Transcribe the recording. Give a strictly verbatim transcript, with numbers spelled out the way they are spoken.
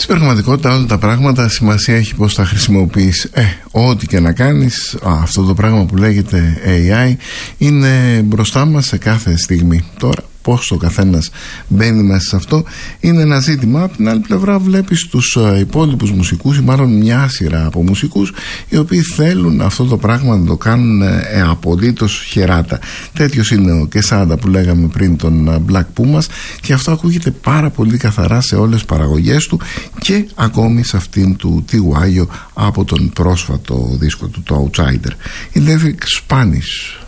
Στην πραγματικότητα όλα τα πράγματα σημασία έχει πώς τα χρησιμοποιείς. Ε, ό,τι και να κάνεις, α, αυτό το πράγμα που λέγεται έι άι είναι μπροστά μας σε κάθε στιγμή. Τώρα πώς ο καθένας μπαίνει μέσα σε αυτό είναι ένα ζήτημα. Από την άλλη πλευρά βλέπεις τους υπόλοιπους μουσικούς, ή μάλλον μια σειρά από μουσικούς, οι οποίοι θέλουν αυτό το πράγμα να το κάνουν ε, απολύτως χεράτα. Τέτοιος είναι ο Quesada που λέγαμε πριν, τον Black Pumas, και αυτό ακούγεται πάρα πολύ καθαρά σε όλες τις παραγωγές του και ακόμη σε αυτήν του Tiguayo από τον πρόσφατο δίσκο του, το Outsider. Η Derek Spanish.